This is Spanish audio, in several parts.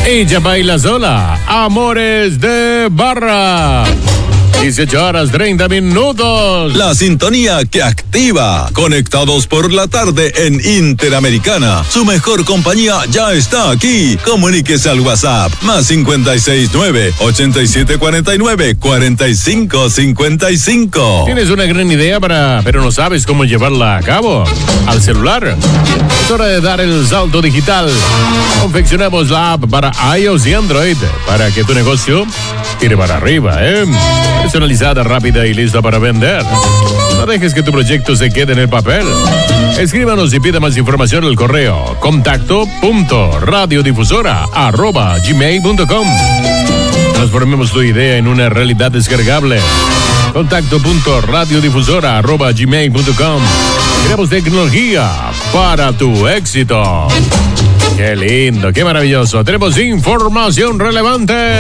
Ella baila sola. Amores de Barra. 18 horas 30 minutos. La sintonía que activa. Conectados por la tarde en Interamericana. Su mejor compañía ya está aquí. Comuníquese al WhatsApp más 569-8749-4555. Tienes una gran idea pero no sabes cómo llevarla a cabo. Al celular. Es hora de dar el salto digital. Confeccionamos la app para iOS y Android para que tu negocio tire para arriba, personalizada, rápida y lista para vender. No dejes que tu proyecto se quede en el papel. Escríbanos y pida más información al correo contacto.radiodifusora@gmail.com. Transformemos tu idea en una realidad descargable. Contacto.radiodifusora@gmail.com. Creamos tecnología para tu éxito. Qué lindo, qué maravilloso. Tenemos información relevante.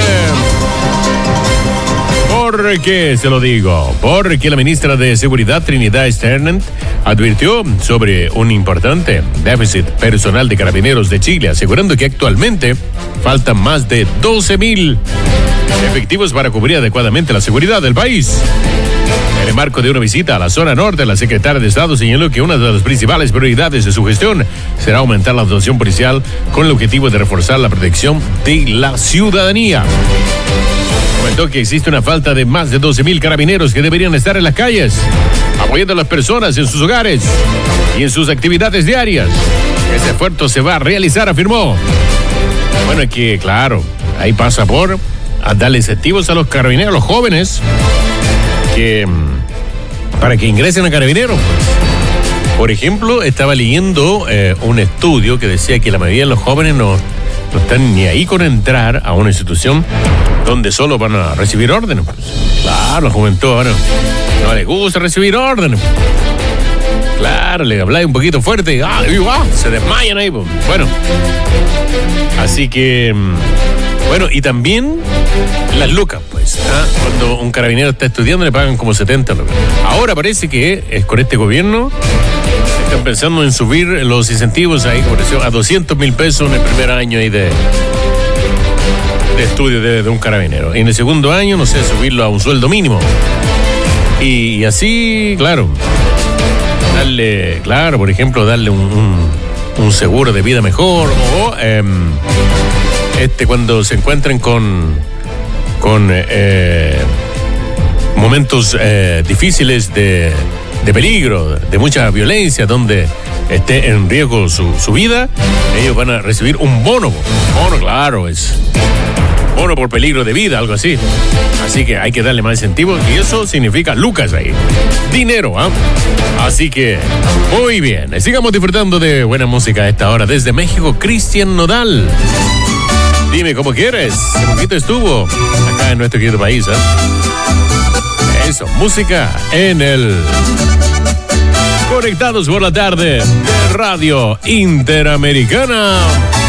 ¿Por qué se lo digo? Porque la ministra de Seguridad, Trinidad Sternent, advirtió sobre un importante déficit personal de carabineros de Chile, asegurando que actualmente faltan más de 12,000 efectivos para cubrir adecuadamente la seguridad del país. En el marco de una visita a la zona norte, la secretaria de Estado señaló que una de las principales prioridades de su gestión será aumentar la dotación policial con el objetivo de reforzar la protección de la ciudadanía. Comentó que existe una falta de más de 12,000 carabineros que deberían estar en las calles, apoyando a las personas en sus hogares y en sus actividades diarias. Ese esfuerzo se va a realizar, afirmó. Bueno, que claro, ahí pasa por a darle incentivos a los carabineros, a los jóvenes, para que ingresen a carabineros. Por ejemplo, estaba leyendo un estudio que decía que la mayoría de los jóvenes no están ni ahí con entrar a una institución donde solo van a recibir órdenes. Pues, claro, la juventud ahora no les gusta recibir órdenes. Claro, le habláis un poquito fuerte y se desmayan ahí. Pues. Bueno, así que, bueno, y también las lucas, pues. Cuando un carabinero está estudiando le pagan como 70 lucas. Ahora parece que con este gobierno están pensando en subir los incentivos ahí, por eso, a 200,000 pesos en el primer año ahí de estudio de un carabinero. Y en el segundo año, no sé, subirlo a un sueldo mínimo. Y así, claro, por ejemplo, darle un seguro de vida mejor, o cuando se encuentren con momentos difíciles de peligro, de mucha violencia, donde esté en riesgo su vida, ellos van a recibir un bono. Claro, es bono por peligro de vida, algo así. Así que hay que darle más incentivos y eso significa lucas ahí. Dinero, Así que, muy bien. Sigamos disfrutando de buena música a esta hora. Desde México, Cristian Nodal. Dime cómo quieres. Qué poquito estuvo acá en nuestro querido país, Eso, música en el Conectados por la tarde de Radio Interamericana.